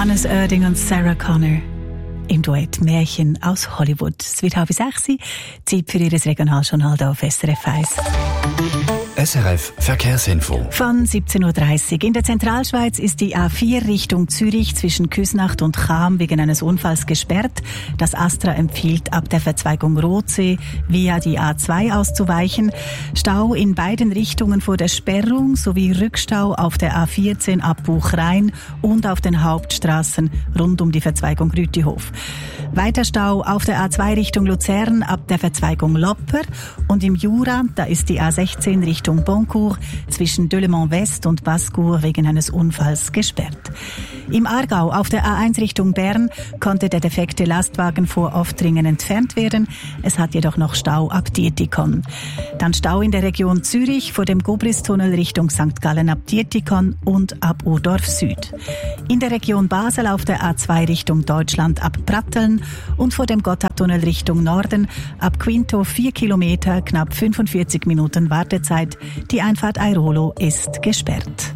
Hannes Oerding und Sarah Connor im Duett Märchen aus Hollywood. Es wird 5:30, Zeit für Ihr Regionaljournal hier auf SRF 1. SRF Verkehrsinfo. Von 17.30 Uhr. In der Zentralschweiz ist die A4 Richtung Zürich zwischen Küsnacht und Cham wegen eines Unfalls gesperrt. Das Astra empfiehlt, ab der Verzweigung Rotsee via die A2 auszuweichen. Stau in beiden Richtungen vor der Sperrung sowie Rückstau auf der A14 ab Buchrain und auf den Hauptstraßen rund um die Verzweigung Rütihof. Weiter Stau auf der A2 Richtung Luzern ab der Verzweigung Lopper und im Jura, da ist die A16 Richtung Boncourt zwischen Delemont West und Bascourt wegen eines Unfalls gesperrt. Im Aargau auf der A1 Richtung Bern konnte der defekte Lastwagen vor Oftringen entfernt werden. Es hat jedoch noch Stau ab Dietikon. Dann Stau in der Region Zürich vor dem Gobris-Tunnel Richtung St. Gallen ab Dietikon und ab Urdorf Süd. In der Region Basel auf der A2 Richtung Deutschland ab Pratteln und vor dem Gotthardtunnel Richtung Norden ab Quinto 4 Kilometer, knapp 45 Minuten Wartezeit. Die Einfahrt Airolo ist gesperrt.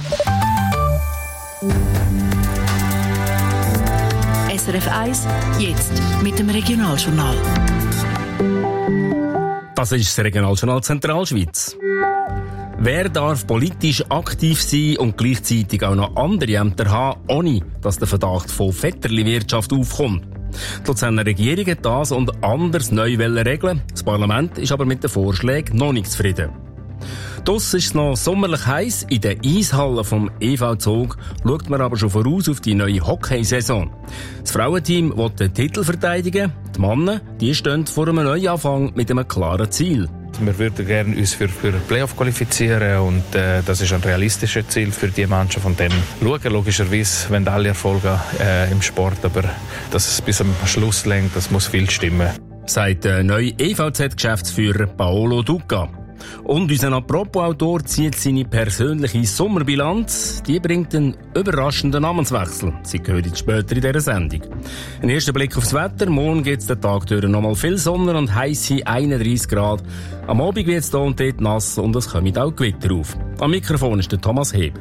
SRF 1, jetzt mit dem Regionaljournal. Das ist das Regionaljournal Zentralschweiz. Wer darf politisch aktiv sein und gleichzeitig auch noch andere Ämter haben, ohne dass der Verdacht von Vetterli-Wirtschaft aufkommt? Die Luzerner Regierung hat das und anders neu regeln. Das Parlament ist aber mit den Vorschlägen noch nicht zufrieden. Draussen ist es noch sommerlich heiß. In den Eishallen vom EV Zug schaut man aber schon voraus auf die neue Hockeysaison. Das Frauenteam will den Titel verteidigen. Die Männer, die stehen vor einem Neuanfang mit einem klaren Ziel. Wir würden gerne uns für Playoff qualifizieren und das ist ein realistisches Ziel für die Mannschaft. Von dem schauen, logischerweise, wenn alle Erfolge im Sport, aber dass es bis zum Schluss lenkt, das muss viel stimmen. Sagt der neue EVZ-Geschäftsführer Paolo Duca. Und unser Apropos-Autor zieht seine persönliche Sommerbilanz. Die bringt einen überraschenden Namenswechsel. Sie hören später in dieser Sendung. Ein erster Blick aufs Wetter. Morgen geht es den Tag durch nochmal viel Sonne und heisse 31 Grad. Am Abend wird es hier und dort nass und es kommt auch Gewitter auf. Am Mikrofon ist der Thomas Heb.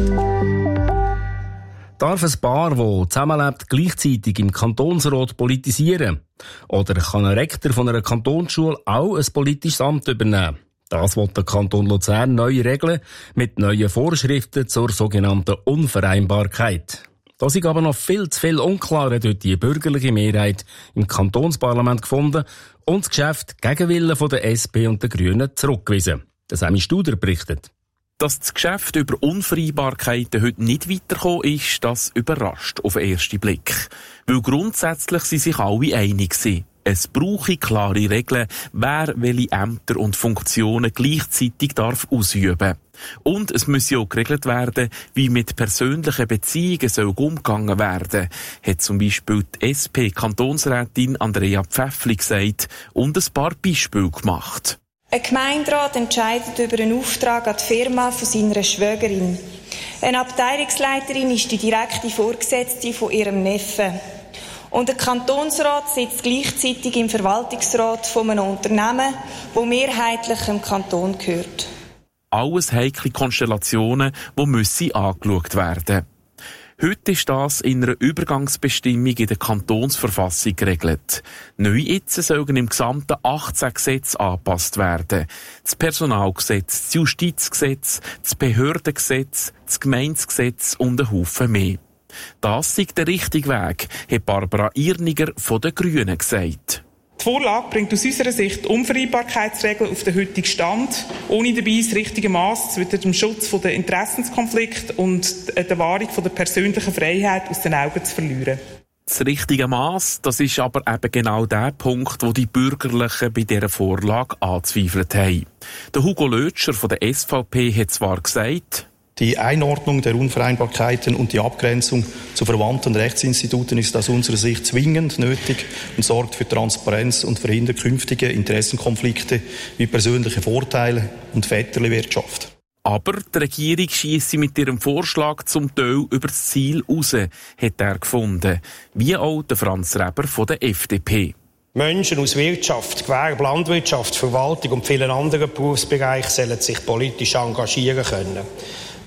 Darf ein Paar, das zusammenlebt, gleichzeitig im Kantonsrat politisieren? Oder kann ein Rektor von einer Kantonsschule auch ein politisches Amt übernehmen? Das will der Kanton Luzern neu regeln mit neuen Vorschriften zur sogenannten Unvereinbarkeit. Da sind aber noch viel zu viel Unklarheit durch die bürgerliche Mehrheit im Kantonsparlament gefunden und das Geschäft gegen Willen von der SP und der Grünen zurückgewiesen. Der Semi Studer berichtet. Dass das Geschäft über Unvereinbarkeiten heute nicht weitergekommen ist, das überrascht auf den ersten Blick. Weil grundsätzlich sind sich alle einig sind. Es brauche klare Regeln, wer welche Ämter und Funktionen gleichzeitig darf ausüben. Und es muss ja auch geregelt werden, wie mit persönlichen Beziehungen soll umgegangen werden, hat zum Beispiel die SP-Kantonsrätin Andrea Pfäffli gesagt und ein paar Beispiele gemacht. Ein Gemeinderat entscheidet über einen Auftrag an die Firma von seiner Schwägerin. Eine Abteilungsleiterin ist die direkte Vorgesetzte von ihrem Neffen. Und der Kantonsrat sitzt gleichzeitig im Verwaltungsrat von einem Unternehmen, das mehrheitlich dem Kanton gehört. Alles heikle Konstellationen, die müssen angeschaut werden. Heute ist das in einer Übergangsbestimmung in der Kantonsverfassung geregelt. Neu jetzt sollen im Gesamten 18 Gesetze angepasst werden. Das Personalgesetz, das Justizgesetz, das Behördengesetz, das Gemeindegesetz und ein Haufen mehr. Das sei der richtige Weg, hat Barbara Irniger von den Grünen gesagt. Die Vorlage bringt aus unserer Sicht Unvereinbarkeitsregeln auf den heutigen Stand, ohne dabei das richtige Maß zwischen dem Schutz der Interessenskonflikte und der Wahrung der persönlichen Freiheit aus den Augen zu verlieren. Das richtige Maß, das ist aber eben genau der Punkt, wo die Bürgerlichen bei dieser Vorlage angezweifelt haben. Der Hugo Lötscher von der SVP hat zwar gesagt, die Einordnung der Unvereinbarkeiten und die Abgrenzung zu verwandten Rechtsinstituten ist aus unserer Sicht zwingend nötig und sorgt für Transparenz und verhindert künftige Interessenkonflikte wie persönliche Vorteile und Vetterli-Wirtschaft. Aber die Regierung schiesse mit ihrem Vorschlag zum Teil über das Ziel raus, hat er gefunden. Wie auch der Franz Reber von der FDP. Menschen aus Wirtschaft, Gewerbe, Landwirtschaft, Verwaltung und vielen anderen Berufsbereichen sollen sich politisch engagieren können.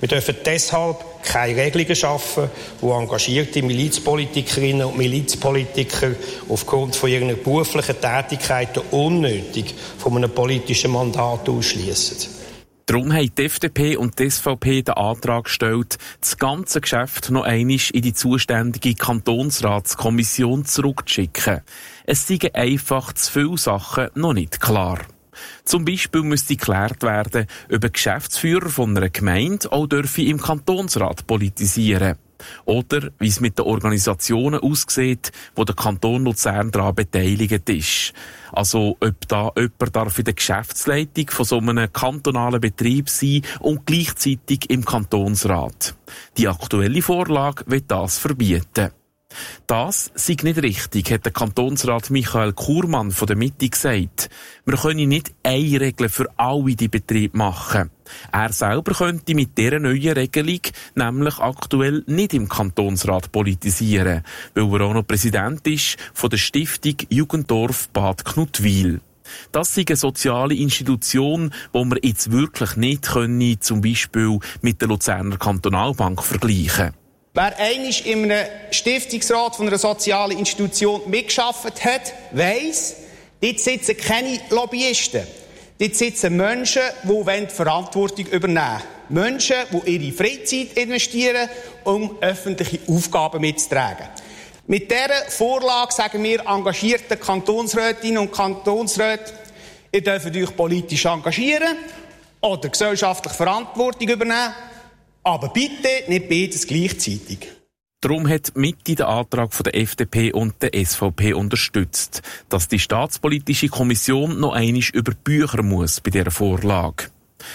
Wir dürfen deshalb keine Regelungen schaffen, die engagierte Milizpolitikerinnen und Milizpolitiker aufgrund von ihren beruflichen Tätigkeiten unnötig von einem politischen Mandat ausschließen. Darum haben die FDP und die SVP den Antrag gestellt, das ganze Geschäft noch einmal in die zuständige Kantonsratskommission zurückzuschicken. Es seien einfach zu viele Sachen noch nicht klar. Zum Beispiel müsste geklärt werden, ob ein Geschäftsführer von einer Gemeinde auch im Kantonsrat politisieren dürfe. Oder wie es mit den Organisationen aussieht, wo der Kanton Luzern daran beteiligt ist. Also ob da jemand in der Geschäftsleitung von so einem kantonalen Betrieb sein und gleichzeitig im Kantonsrat. Die aktuelle Vorlage will das verbieten. Das sei nicht richtig, hat der Kantonsrat Michael Kurmann von der Mitte gesagt. Wir können nicht eine Regel für alle die Betriebe machen. Er selber könnte mit dieser neuen Regelung nämlich aktuell nicht im Kantonsrat politisieren, weil er auch noch Präsident ist von der Stiftung Jugenddorf Bad Knutwil. Das ist eine soziale Institution, die wir jetzt wirklich nicht können, zum Beispiel mit der Luzerner Kantonalbank vergleichen. Wer einmal in einem Stiftungsrat von einer sozialen Institution mitgearbeitet hat, weiss, dort sitzen keine Lobbyisten. Dort sitzen Menschen, die Verantwortung übernehmen wollen. Menschen, die ihre Freizeit investieren, um öffentliche Aufgaben mitzutragen. Mit dieser Vorlage sagen wir engagierten Kantonsrätinnen und Kantonsräte, ihr dürft euch politisch engagieren oder gesellschaftlich Verantwortung übernehmen. Aber bitte nicht beides gleichzeitig. Darum hat die Mitte den Antrag von der FDP und der SVP unterstützt, dass die Staatspolitische Kommission noch einmal über Bücher muss bei dieser Vorlage.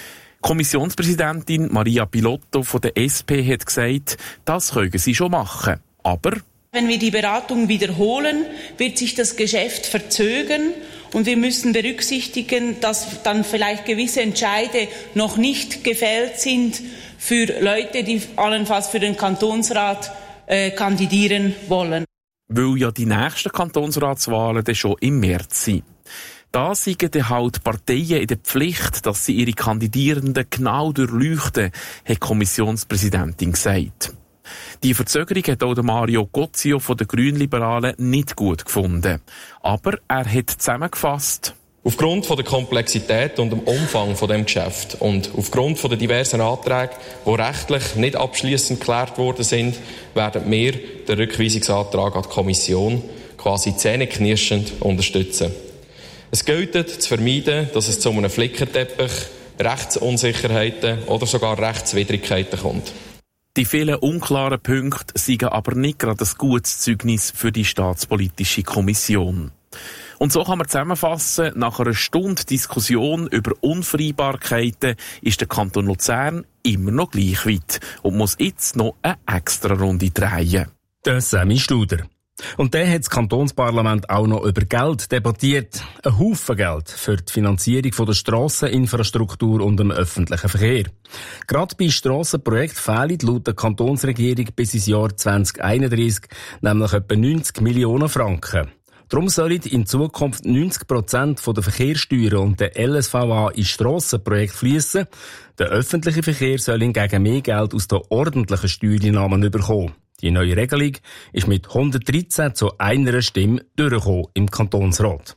Kommissionspräsidentin Maria Pilotto von der SP hat gesagt, das können sie schon machen. Aber wenn wir die Beratung wiederholen, wird sich das Geschäft verzögern und wir müssen berücksichtigen, dass dann vielleicht gewisse Entscheide noch nicht gefällt sind für Leute, die allenfalls für den Kantonsrat kandidieren wollen. Weil ja die nächsten Kantonsratswahlen dann schon im März sind. Da seien dann halt Parteien in der Pflicht, dass sie ihre Kandidierenden genau durchleuchten, hat die Kommissionspräsidentin gesagt. Die Verzögerung hat auch Mario Gozio von den Grünliberalen nicht gut gefunden. Aber er hat zusammengefasst: Aufgrund der Komplexität und dem Umfang von dem Geschäft und aufgrund der diversen Anträge, die rechtlich nicht abschliessend geklärt worden sind, werden wir den Rückweisungsantrag an die Kommission quasi zähneknirschend unterstützen. Es gilt zu vermeiden, dass es zu einem Flickenteppich, Rechtsunsicherheiten oder sogar Rechtswidrigkeiten kommt. Die vielen unklaren Punkte seien aber nicht gerade ein gutes Zeugnis für die Staatspolitische Kommission. Und so kann man zusammenfassen, nach einer Stunde Diskussion über Unvereinbarkeiten ist der Kanton Luzern immer noch gleich weit und muss jetzt noch eine extra Runde drehen. Der Sammy Studer. Und der hat das Kantonsparlament auch noch über Geld debattiert. Ein Haufen Geld für die Finanzierung von der Strasseninfrastruktur und dem öffentlichen Verkehr. Gerade bei Strassenprojekten fehlen laut der Kantonsregierung bis ins Jahr 2031 nämlich etwa 90 Millionen Franken. Darum sollen in Zukunft 90% der Verkehrssteuern und der LSVA in Strassenprojekte fließen. Der öffentliche Verkehr soll hingegen mehr Geld aus den ordentlichen Steuereinnahmen bekommen. Die neue Regelung ist mit 113 zu einer Stimme durchgekommen im Kantonsrat.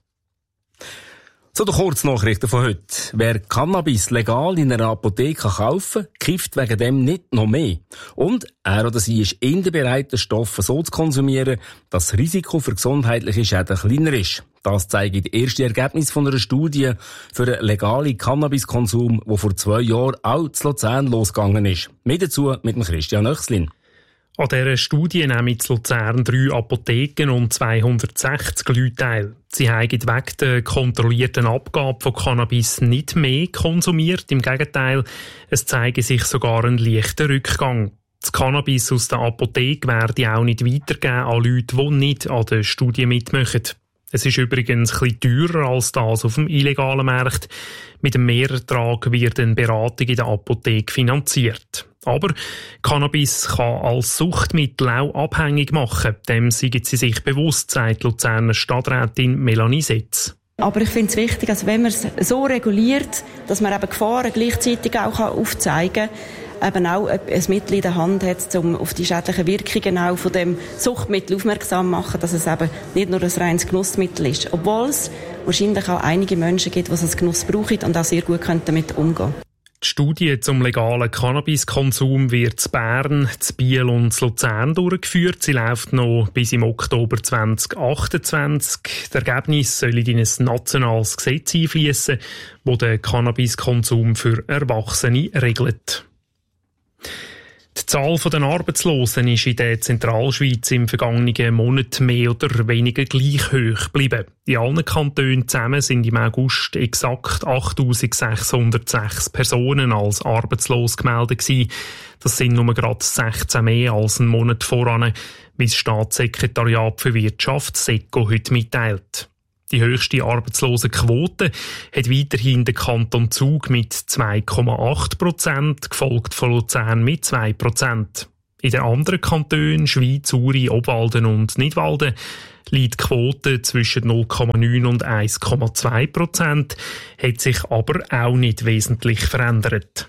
Zu den Kurznachrichten von heute. Wer Cannabis legal in einer Apotheke kaufen kann, kifft wegen dem nicht noch mehr. Und er oder sie ist eher bereit, den Stoff so zu konsumieren, dass das Risiko für gesundheitliche Schäden kleiner ist. Das zeigen die ersten Ergebnisse von einer Studie für einen legalen Cannabiskonsum, die vor 2 Jahren auch zu Luzern losgegangen ist. Mehr dazu mit dem Christian Oechslin. An dieser Studie nehmen in Luzern 3 Apotheken und 260 Leute teil. Sie haben wegen der kontrollierten Abgabe von Cannabis nicht mehr konsumiert. Im Gegenteil, es zeige sich sogar ein leichter Rückgang. Das Cannabis aus der Apotheke werde auch nicht weitergegeben an Leute, die nicht an der Studie mitmachen. Es ist übrigens ein bisschen teurer als das auf dem illegalen Markt. Mit dem Mehrertrag wird eine Beratung in der Apotheke finanziert. Aber Cannabis kann als Suchtmittel auch abhängig machen. Dem sind sie sich bewusst, sagt Luzerner Stadträtin Melanie Setz. Aber ich finde es wichtig, also wenn man es so reguliert, dass man eben Gefahren gleichzeitig auch aufzeigen kann, eben auch ein Mittel in der Hand hat, um auf die schädlichen Wirkungen auch von dem Suchtmittel aufmerksam zu machen, dass es eben nicht nur ein reines Genussmittel ist. Obwohl es wahrscheinlich auch einige Menschen gibt, die es als Genuss brauchen und auch sehr gut damit umgehen können. Die Studie zum legalen Cannabiskonsum wird in Bern, in Biel und in Luzern durchgeführt. Sie läuft noch bis im Oktober 2028. Das Ergebnis soll in ein nationales Gesetz einfließen, das den Cannabiskonsum für Erwachsene regelt. Die Zahl der Arbeitslosen ist in der Zentralschweiz im vergangenen Monat mehr oder weniger gleich hoch geblieben. In allen Kantonen zusammen sind im August exakt 8.606 Personen als arbeitslos gemeldet gewesen. Das sind nur gerade 16 mehr als einen Monat voran, wie das Staatssekretariat für Wirtschaft SECO heute mitteilt. Die höchste Arbeitslosenquote hat weiterhin der Kanton Zug mit 2,8%, gefolgt von Luzern mit 2%. In den anderen Kantonen, Schwyz, Uri, Obwalden und Nidwalden, liegt die Quote zwischen 0,9 und 1,2%, hat sich aber auch nicht wesentlich verändert.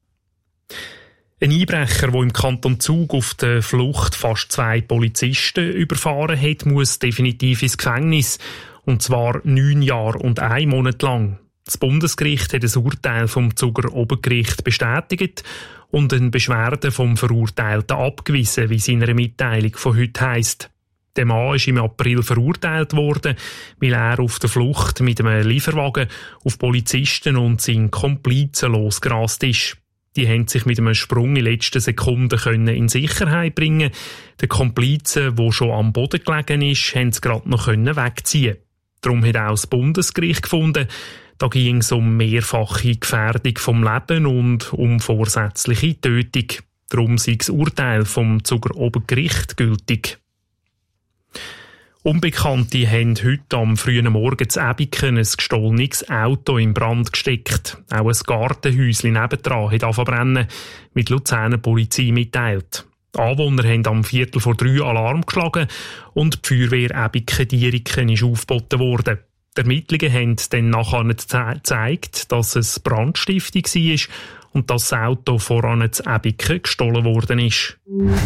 Ein Einbrecher, der im Kanton Zug auf der Flucht fast 2 Polizisten überfahren hat, muss definitiv ins Gefängnis. Und zwar 9 Jahre und 1 Monat lang. Das Bundesgericht hat ein Urteil vom Zuger Obergericht bestätigt und eine Beschwerde vom Verurteilten abgewiesen, wie seine Mitteilung von heute heisst. Der Mann ist im April verurteilt worden, weil er auf der Flucht mit einem Lieferwagen auf Polizisten und seinen Komplizen losgerast ist. Die haben sich mit einem Sprung in letzten Sekunden in Sicherheit bringen. Der Komplize, der schon am Boden gelegen ist, haben es gerade noch wegziehen. Darum hat auch das Bundesgericht gefunden, da ging es um mehrfache Gefährdung vom Leben und um vorsätzliche Tötung. Darum sei das Urteil vom Zuger Obergericht gültig. Unbekannte haben heute am frühen Morgen zu Ebiken ein gestohlenes Auto in Brand gesteckt. Auch ein Gartenhäuschen nebendran hat angefangen, wie die Luzerner Polizei mitteilt. Die Anwohner haben am 2:45 Alarm geschlagen und die Feuerwehr Ebiken-Dieriken ist aufgeboten worden. Die Ermittlungen haben dann nachher gezeigt, dass es Brandstiftung war und dass das Auto voran zu Ebiken gestohlen worden ist.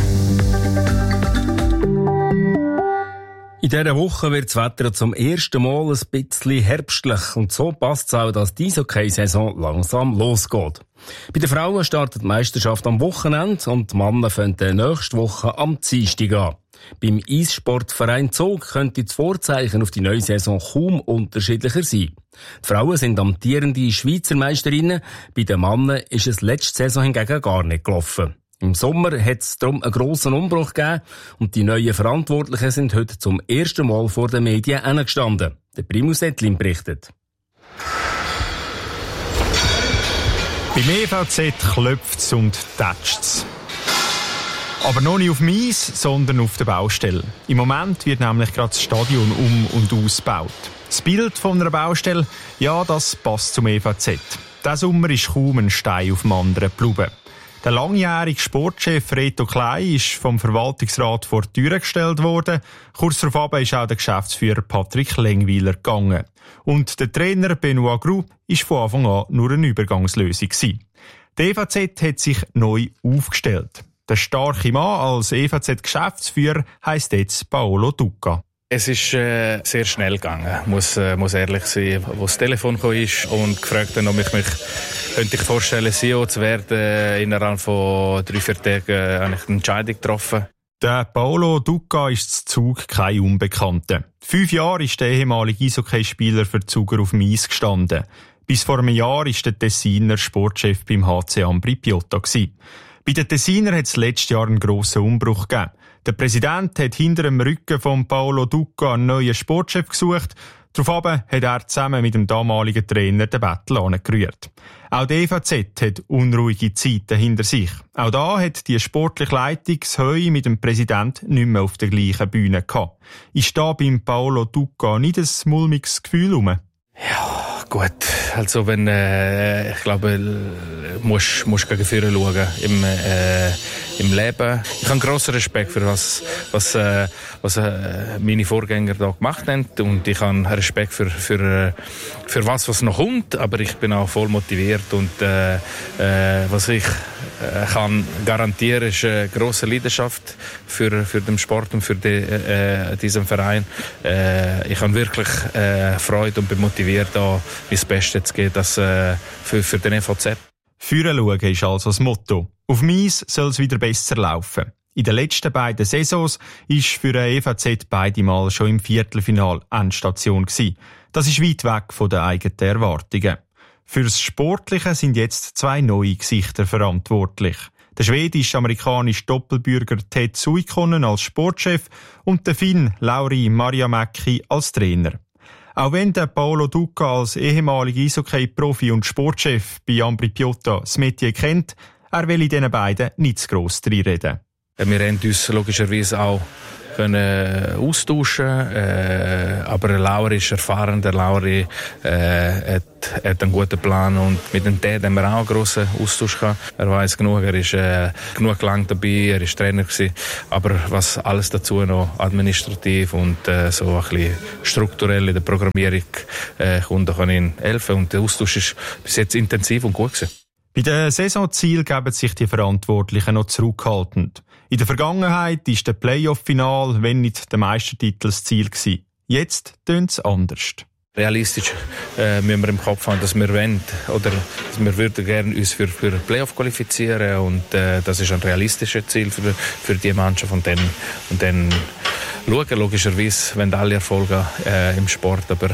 In dieser Woche wird das Wetter zum ersten Mal ein bisschen herbstlich und so passt es auch, dass die Eishockey-Saison langsam losgeht. Bei den Frauen startet die Meisterschaft am Wochenende und die Männer fangen nächste Woche am Dienstag an. Beim Eissportverein Zug könnte das Vorzeichen auf die neue Saison kaum unterschiedlicher sein. Die Frauen sind amtierende Schweizer Meisterinnen, bei den Männern ist es letzte Saison hingegen gar nicht gelaufen. Im Sommer hat es darum einen grossen Umbruch gegeben und die neuen Verantwortlichen sind heute zum ersten Mal vor den Medien hingestanden. Der Primus Ettlin berichtet. Beim EVZ klopft's und tätscht's. Aber noch nicht auf dem Eis, sondern auf der Baustelle. Im Moment wird nämlich gerade das Stadion um- und ausgebaut. Das Bild von einer Baustelle, ja, das passt zum EVZ. Diesen Sommer ist kaum ein Stein auf dem anderen geblieben. Der langjährige Sportchef Reto Klein ist vom Verwaltungsrat vor die Tür gestellt worden. Kurz darauf ist auch der Geschäftsführer Patrick Lengwiler gegangen. Und der Trainer Benoit Groux war von Anfang an nur eine Übergangslösung gewesen. Die EVZ hat sich neu aufgestellt. Der starke Mann als EVZ-Geschäftsführer heisst jetzt Paolo Ducca. Es ist sehr schnell gegangen, muss ehrlich sein, wo das Telefon kam ist und gefragt hat, ob ich mich könnte ich vorstellen, CEO zu werden. Innerhalb von 3-4 Tagen habe ich eine Entscheidung getroffen. Der Paolo Ducca ist zu Zug kein Unbekannter. 5 Jahre ist der ehemalige Eishockeyspieler für die Zuger auf dem Eis gestanden. Bis vor einem Jahr war der Tessiner Sportchef beim HC Ambri Piotta. Bei den Tessiner hat es letztes Jahr einen grossen Umbruch gegeben. Der Präsident hat hinter dem Rücken von Paolo Ducca einen neuen Sportchef gesucht. Daraufhin hat er zusammen mit dem damaligen Trainer den Battle angerührt. Auch die EVZ hat unruhige Zeiten hinter sich. Auch da hat die sportliche Leitung das Heu mit dem Präsident nicht mehr auf der gleichen Bühne gehabt. Ist da beim Paolo Ducca nicht ein mulmiges Gefühl rum? Ja, gut. Also wenn, ich glaube, musst gegen vorne schauen im Leben. Ich habe grossen Respekt für was meine Vorgänger da gemacht haben und ich habe Respekt für was noch kommt, aber ich bin auch voll motiviert und was ich kann garantieren, ist eine grosse Leidenschaft für den Sport und für diesen Verein. Ich habe wirklich Freude und bin motiviert, da mein Bestes zu geben, das für den EVZ. Führen schauen ist also das Motto. Auf Mies soll es wieder besser laufen. In den letzten beiden Saisons ist für den EVZ beide Mal schon im Viertelfinal Endstation gewesen. Das ist weit weg von den eigenen Erwartungen. Fürs Sportliche sind jetzt 2 neue Gesichter verantwortlich. Der schwedisch-amerikanische Doppelbürger Ted Suikkonen als Sportchef und der Finn Lauri Marjamäki als Trainer. Auch wenn der Paolo Duca als ehemaliger Eishockey-Profi und Sportchef bei Ambri Piotta das Metier kennt, er will in diesen beiden nicht zu gross reinreden. Wir haben uns logischerweise auch austauschen, aber Lauri ist erfahren, der Lauri hat einen guten Plan und mit dem Ted haben wir auch einen grossen Austausch gehabt. Er weiss genug, er ist genug lang dabei, er ist Trainer gewesen, aber was alles dazu noch administrativ und so ein bisschen strukturell in der Programmierung kommt, da kann ich ihm helfen und der Austausch ist bis jetzt intensiv und gut gewesen. Bei den Saisonzielen geben sich die Verantwortlichen noch zurückhaltend. In der Vergangenheit war der Playoff-Final, wenn nicht der Meistertitel, das Ziel gewesen. Jetzt tönt es anders. Realistisch müssen wir im Kopf haben, dass wir wollen, oder dass wir würden gerne uns für Playoff qualifizieren und das ist ein realistisches Ziel für die Mannschaft und dann schauen, logischerweise, wenn alle Erfolge im Sport, aber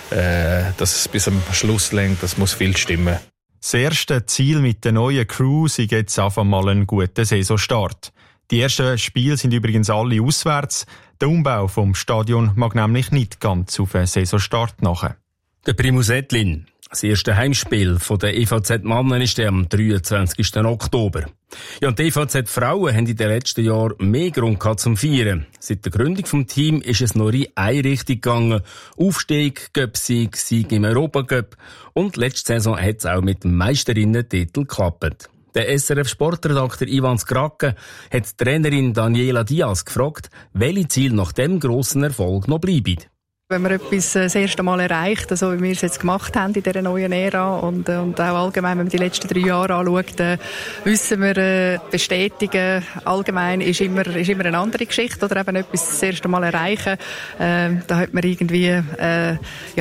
dass es bis zum Schluss lenkt, das muss viel stimmen. Das erste Ziel mit der neuen Crew ist jetzt einfach mal ein guter Saisonstart. Die ersten Spiele sind übrigens alle auswärts. Der Umbau vom Stadion mag nämlich nicht ganz auf einen Saisonstart nachher. Der Primus Ettlin. Das erste Heimspiel der EVZ-Mannen ist am 23. Oktober. Ja, und die EVZ-Frauen haben in den letzten Jahren mehr Grund gehabt zum Feiern. Seit der Gründung des Teams ist es nur in eine Richtung gegangen. Aufstieg, Cup-Sieg, Sieg im Europacup. Und letzte Saison hat es auch mit dem Meisterinnen-Titel geklappt. Der SRF-Sportredakteur Ivan Skrake hat die Trainerin Daniela Diaz gefragt, welche Ziele nach dem grossen Erfolg noch bleiben. Wenn man etwas das erste Mal erreicht, so wie wir es jetzt gemacht haben in dieser neuen Ära und auch allgemein, wenn man die letzten 3 Jahre anschaut, wissen wir, bestätigen allgemein ist immer eine andere Geschichte oder eben etwas das erste Mal erreichen. Da hat man irgendwie eine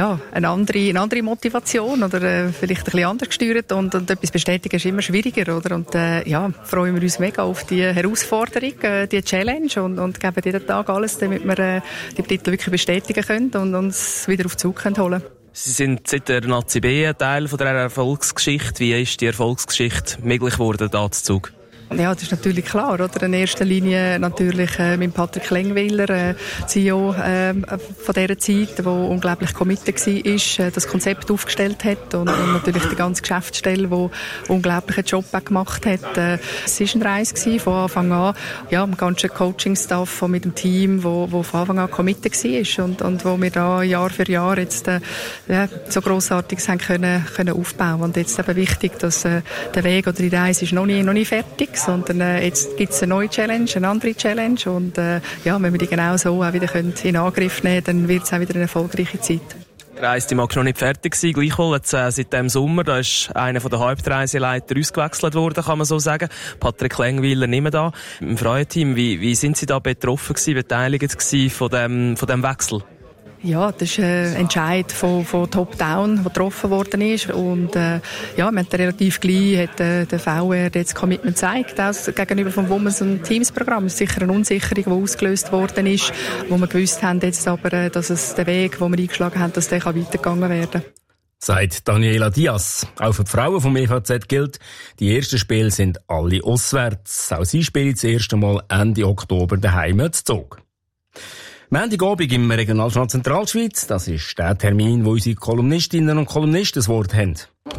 andere Motivation oder vielleicht ein bisschen anders gesteuert und etwas bestätigen ist immer schwieriger, oder? Und freuen wir uns mega auf die Herausforderung, die Challenge und geben jeden Tag alles, damit wir die Titel wirklich bestätigen können und uns wieder auf den Zug holen können. Sie sind seit der Nazi B ein Teil von dieser Erfolgsgeschichte. Wie ist die Erfolgsgeschichte möglich geworden, da zu Zug? Ja, das ist natürlich klar, oder? In erster Linie natürlich mit Patrick Lengwiller, CEO von dieser Zeit, der unglaublich committed war, das Konzept aufgestellt hat und natürlich die ganze Geschäftsstelle, die einen unglaublichen Job gemacht hat. Es war eine Reise von Anfang an, ja, im ganzen Coaching-Staff mit dem Team, wo von Anfang an committed war und wo wir da Jahr für Jahr jetzt so Grossartiges haben können aufbauen. Und jetzt eben wichtig, dass der Weg oder die Reise ist noch nie fertig, sondern jetzt gibt es eine neue Challenge, eine andere Challenge und wenn wir die genau so auch wieder in Angriff nehmen können, dann wird es auch wieder eine erfolgreiche Zeit. Die Reise mag noch nicht fertig sein, gleichwohl jetzt, seit dem Sommer, da ist einer der Hauptreiseleiter ausgewechselt worden, kann man so sagen. Patrick Lengwiller nicht mehr da. Im Frauenteam, wie sind Sie da betroffen gewesen, beteiligt gewesen von dem Wechsel? Ja, das ist ein Entscheid von Top-Down, der getroffen worden ist. Und wir haben relativ gleich der VR jetzt Commitment gezeigt, auch gegenüber vom Women's und Teams Programm. Es ist sicher eine Unsicherung, die ausgelöst worden ist, wo wir gewusst haben jetzt aber, dass es der Weg, den wir eingeschlagen haben, dass der weitergegangen werden kann. Sagt Daniela Diaz. Auch für die Frauen vom EVZ gilt, die ersten Spiele sind alle auswärts. Auch sie spielen das erste Mal Ende Oktober daheim zu Zug. Montagabend im Regionaljournal Zentralschweiz, das ist der Termin, wo unsere Kolumnistinnen und Kolumnisten das Wort haben.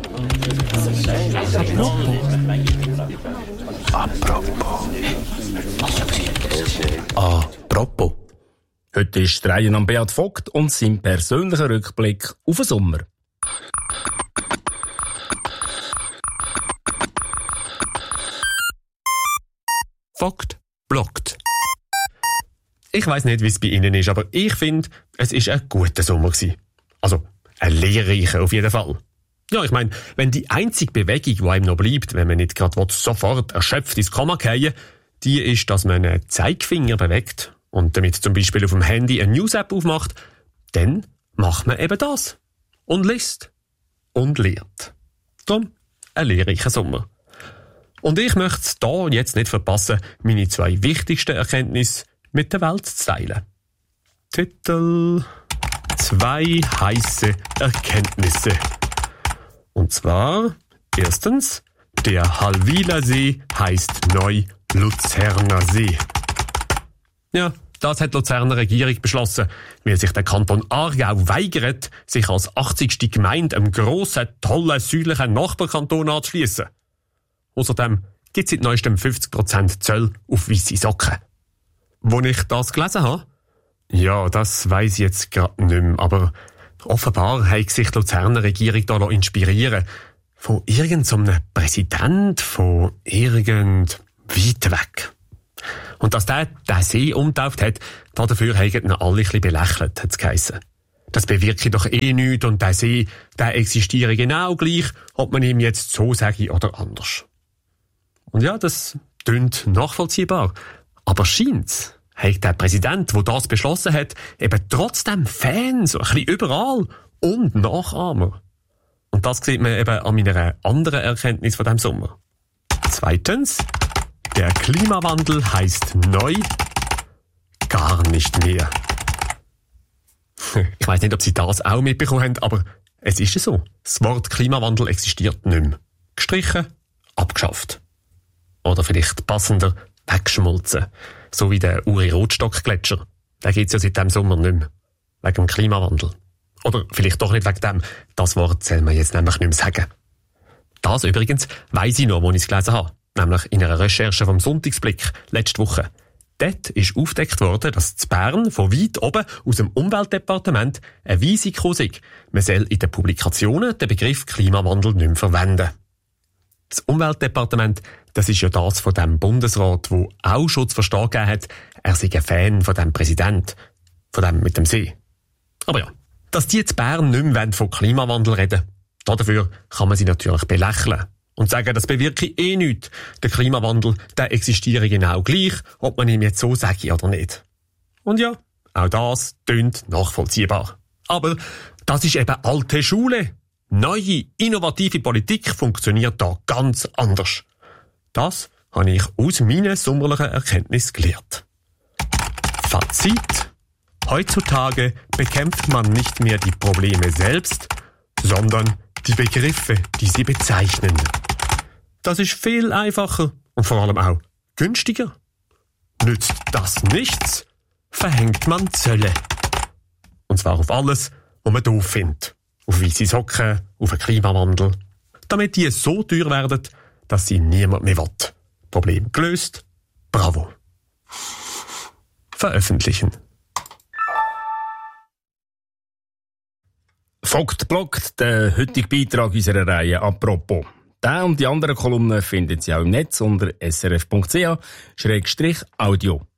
Apropos. Heute ist die Reihe an Beat Vogt und sein persönlicher Rückblick auf den Sommer. Vogt blockt. Ich weiss nicht, wie es bei Ihnen ist, aber ich finde, es war ein guter Sommer gewesen. Also, ein lehrreicher auf jeden Fall. Ja, ich meine, wenn die einzige Bewegung, die einem noch bleibt, wenn man nicht gerade sofort erschöpft ins Komma fallen, die ist, dass man einen Zeigefinger bewegt und damit zum Beispiel auf dem Handy eine News-App aufmacht, dann macht man eben das. Und liest. Und lehrt. Darum ein lehrreicher Sommer. Und ich möchte es hier jetzt nicht verpassen, meine 2 wichtigsten Erkenntnisse mit der Welt zu teilen. Titel: 2 heisse Erkenntnisse. Und zwar, erstens, der Hallwiler See heisst neu Luzerner See. Ja, das hat die Luzerner Regierung beschlossen, weil sich der Kanton Aargau weigert, sich als 80. Gemeinde einem grossen, tollen, südlichen Nachbarkanton anzuschliessen. Außerdem gibt es seit neuestem 50% Zöll auf weisse Socken. Wo ich das gelesen habe? Ja, das weiss ich jetzt gerade nicht mehr, aber offenbar hat sich die Luzerner Regierung da inspirieren von irgendeinem Präsident von irgend weit weg. Und dass der See umtauft hat, dafür haben ihn alle ein bisschen belächelt, hat es geheissen. Das bewirke doch eh nichts und der See, der existiere genau gleich, ob man ihm jetzt so sage oder anders. Und ja, das klingt nachvollziehbar. Aber scheint's, hat der Präsident, der das beschlossen hat, eben trotzdem Fans, so ein bisschen überall und Nachahmer. Und das sieht man eben an meiner anderen Erkenntnis von diesem Sommer. Zweitens, der Klimawandel heisst neu gar nicht mehr. Ich weiss nicht, ob Sie das auch mitbekommen haben, aber es ist so. Das Wort Klimawandel existiert nicht mehr. Gestrichen, abgeschafft. Oder vielleicht passender, weggeschmolzen. So wie der Uri-Rotstock-Gletscher. Den gibt's ja seit dem Sommer nicht mehr. Wegen dem Klimawandel. Oder vielleicht doch nicht wegen dem. Das Wort soll man jetzt nämlich nicht mehr sagen. Das übrigens weiss ich noch, wo ich es gelesen habe. Nämlich in einer Recherche vom Sonntagsblick letzte Woche. Dort ist aufgedeckt worden, dass in Bern von weit oben aus dem Umweltdepartement eine Weisung gekommen sei. Man soll in den Publikationen den Begriff Klimawandel nicht mehr verwenden. Das Umweltdepartement, das ist ja das von dem Bundesrat, wo auch schon zu verstehen gegeben hat, er sei ein Fan von dem Präsident, von dem mit dem See. Aber ja, dass die in Bern nicht mehr von Klimawandel reden, dafür kann man sie natürlich belächeln. Und sagen, das bewirke eh nichts. Der Klimawandel, der existiere genau gleich, ob man ihm jetzt so sage oder nicht. Und ja, auch das tönt nachvollziehbar. Aber das ist eben alte Schule. Neue, innovative Politik funktioniert da ganz anders. Das habe ich aus meinen sommerlichen Erkenntnissen gelernt. Fazit: Heutzutage bekämpft man nicht mehr die Probleme selbst, sondern die Begriffe, die sie bezeichnen. Das ist viel einfacher und vor allem auch günstiger. Nützt das nichts, verhängt man Zölle. Und zwar auf alles, was man doof findet. Auf weisse Socken, auf den Klimawandel. Damit die so teuer werden, dass sie niemand mehr will. Problem gelöst. Bravo. Veröffentlichen. Vogt blockt der heutige Beitrag unserer Reihe «Apropos». Den und die anderen Kolumnen finden Sie auch im Netz unter srf.ch/audio.